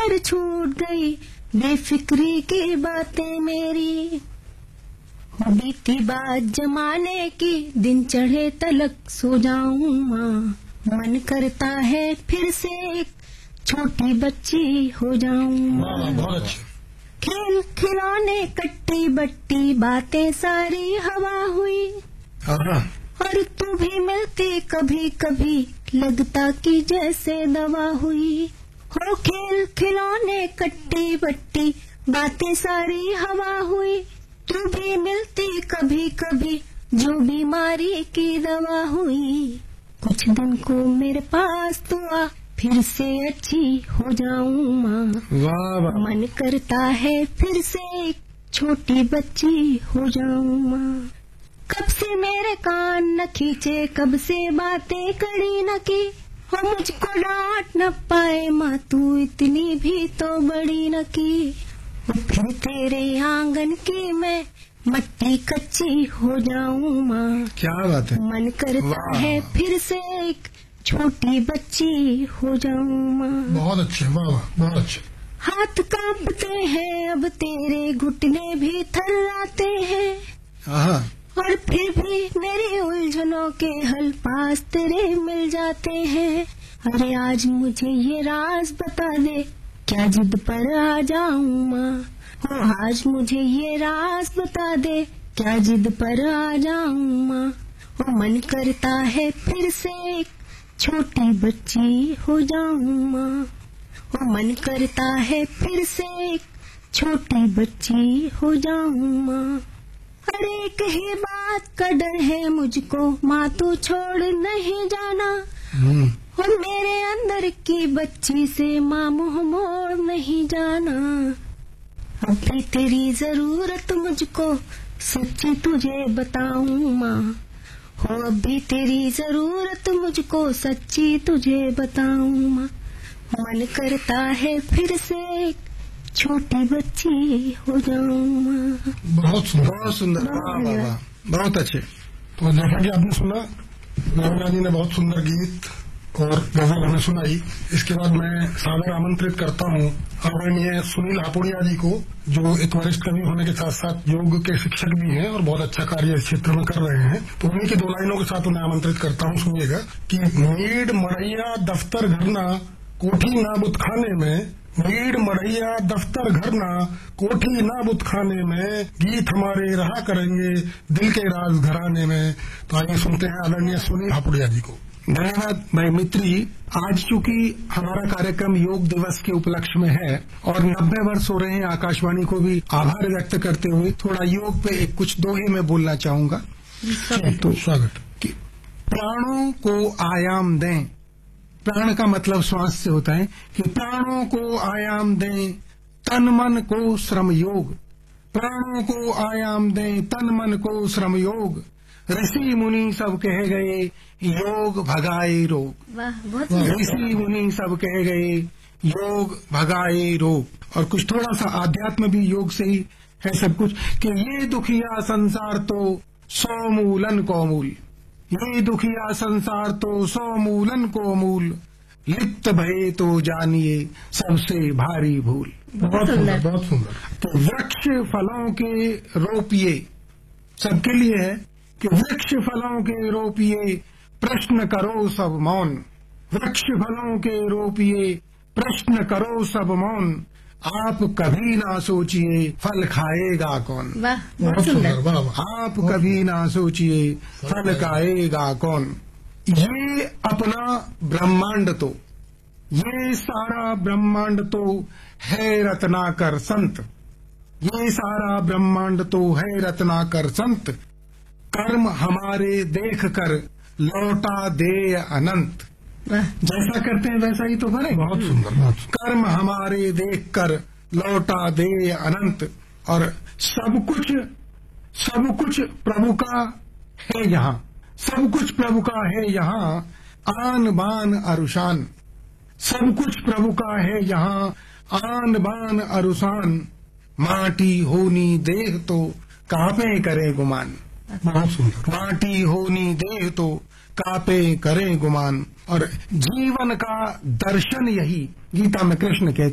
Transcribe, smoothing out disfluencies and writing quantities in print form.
पर छूट गई बेफिक्री की बातें मेरी। बीती बात जमाने की, दिन चढ़े तलक सो जाऊं माँ। मन करता है फिर से एक छोटी बच्ची हो जाऊं। खेल खिलौने कट्टी बट्टी बातें सारी हवा हुई। और तू भी मिलती कभी कभी, लगता कि जैसे दवा हुई। हो खेल खिलौने कट्टी बट्टी बातें सारी हवा हुई। तू भी मिलती कभी कभी, जो बीमारी की दवा हुई। कुछ दिन को मेरे पास तू आ, फिर से अच्छी हो जाऊं माँ। मन करता है फिर से एक छोटी बच्ची हो जाऊं माँ। कब से मेरे कान न खींचे, कब से बातें कड़ी न की। और मुझको डांट न पाए माँ, तू इतनी भी तो बड़ी न की। फिर तेरे आंगन की मैं मट्टी कच्ची हो जाऊं माँ। क्या बात है। मन करता है फिर से एक छोटी बच्ची हो जाऊं माँ। बहुत अच्छे, वाह बहुत अच्छे। हाथ कांपते हैं अब तेरे, घुटने भी थर्राते हैं। और फिर भी मेरी उलझनों के हल पास तेरे मिल जाते हैं। अरे आज मुझे ये राज बता दे, क्या जिद पर आ जाऊं माँ। आज मुझे ये राज बता दे, क्या जिद पर आ जाऊं माँ। मन करता है फिर से एक छोटी बच्ची हो जाऊं माँ। मन करता है फिर से एक छोटी बच्ची हो जाऊं माँ। हर एक ही बात का डर है मुझको माँ, तू छोड़ नहीं जाना। और मेरे अंदर की बच्ची से माँ मुँह मोड़ नहीं जाना। अब भी तेरी जरूरत मुझको सच्ची तुझे बताऊं माँ। हो अब भी तेरी जरूरत मुझको सच्ची तुझे बताऊं माँ। मन करता है फिर से एक छोटी बच्ची हो जाऊं माँ। बहुत सुंदर, बहुत सुंदर, वाह, बहुत अच्छे। तो जैसा कि आपने सुना, नर्मदा जी ने बहुत सुंदर गीत और गजल हमें सुनाई। इसके बाद मैं सादर आमंत्रित करता हूँ आदरणीय सुनील हापुड़िया जी को, जो एक वरिष्ठ कवि होने के साथ साथ योग के शिक्षक भी हैं और बहुत अच्छा कार्य इस क्षेत्र में कर रहे हैं। तो उन्हीं की 2 लाइनों के साथ उन्हें आमंत्रित करता हूँ। सुनिएगा कि नीड मड़ैया दफ्तर घरना कोठी ना बुत खाने में, नीड मड़ैया दफ्तर घरना कोठी ना बुत खाने में, गीत हमारे रहा करेंगे दिल के राज घराने में। तो आइए सुनते हैं आदरणीय सुनील हापुड़िया जी को। धन्यवाद भाई मित्र जी। आज चूंकि हमारा कार्यक्रम योग दिवस के उपलक्ष्य में है और 90 वर्ष हो रहे हैं, आकाशवाणी को भी आभार व्यक्त करते हुए थोड़ा योग पे कुछ दोहे में बोलना चाहूंगा। तो स्वागत। प्राणों को आयाम दें, प्राण का मतलब श्वास से होता है, कि प्राणों को आयाम दें तन मन को श्रम योग, प्राणों को आयाम दें तन मन को श्रम योग, ऋषि मुनि सब कह गए योग भगाए रोग। ऋषि मुनि सब कह गए योग भगाए रोग। और कुछ थोड़ा सा आध्यात्म भी योग से ही है सब कुछ, कि ये दुखिया संसार तो 100 मूलन को मूल, ये दुखिया संसार तो 100 मूलन को मूल, लिप्त भये तो जानिए सबसे भारी भूल। बहुत सुंदर, बहुत सुंदर। तो वृक्ष फलों के रोपिए, सबके लिए है कि वृक्ष फलों के रोपिए प्रश्न करो सब मौन, वृक्ष फलों के रोपिए प्रश्न करो सब मौन, आप कभी ना सोचिए फल खाएगा कौन। वाह, बहुत सुंदर। आप कभी ना सोचिए फल खाएगा कौन। ये अपना ब्रह्मांड तो, ये सारा ब्रह्मांड तो है रत्नाकर संत, ये सारा ब्रह्मांड तो है रत्नाकर संत, कर्म हमारे देख कर लौटा दे अनंत। जैसा करते हैं वैसा ही तो करें। बहुत सुंदर, बहुत सुंदर। कर्म हमारे देख कर लौटा दे अनंत। और सब कुछ प्रभु का है यहाँ, सब कुछ प्रभु का है यहाँ, आन बान अरुशान, सब कुछ प्रभु का है यहाँ, आन बान अरुशान, माटी होनी देह तो कापे करे गुमान। बहुत सुंदर। माटी होनी देह तो कापे करे गुमान। और जीवन का दर्शन यही, गीता में कृष्ण कहते